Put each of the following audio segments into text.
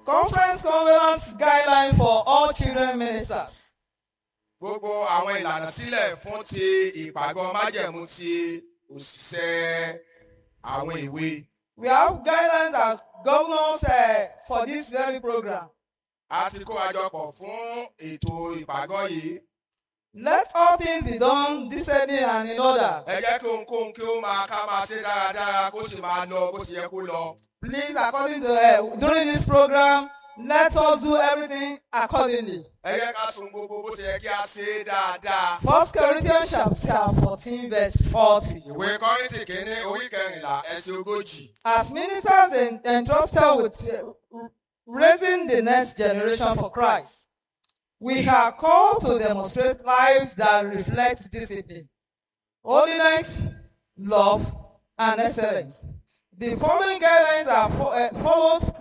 Conference Covenant Guideline for all children ministers. Gbogbo àwọn ìlànà sílẹ̀ fún ti ìpàgọ́ májẹ̀mú ti òṣìṣẹ́ àwọn ìwé. We have guidelines and governors for this very program. A ti kó àjọpọ̀ fún ètò ìpàgọ́ yìí. Let all things be done decently and in order. Ẹ jẹ́ kí ohunkóhun kí ó ká máa ṣe dáradára kó sì máa lọ bó ṣe yẹ kó lọ. Please, according to during this program, let us do everything accordingly. Ẹ jẹ́ ká sùn gbogbo bó ṣe yẹ kí a ṣe dáadáa. 1 Corinthians chapter 14 verse 40. Ìwé Kọ́ríńtì kìíní orí 14 ẹsẹ̀ 40. As ministers entrusted with raising the next generation for Christ, we are called to demonstrate lives that reflect discipline, holiness, love, and excellence. The following guidelines are followed,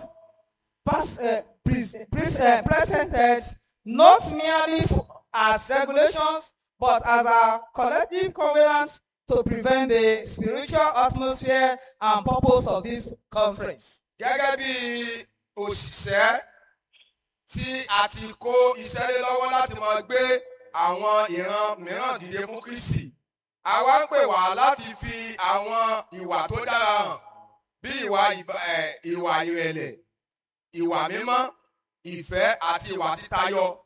presented not merely as regulations, but as a collective covenant to prevent the spiritual atmosphere and purpose of this conference. Gẹ́gẹ́ bí òṣìṣẹ́ tí a ti kó iṣẹ́ lé lọ́wọ́ láti máa gbé àwọn ìran mìíràn dìde fún Kristi. Àwa ń pè wá láti fi àwọn ìwà tó dára hàn bí ìwà ìrẹ̀lẹ̀, ìwà mímọ́, ìfẹ́ àti ìwà títayọ.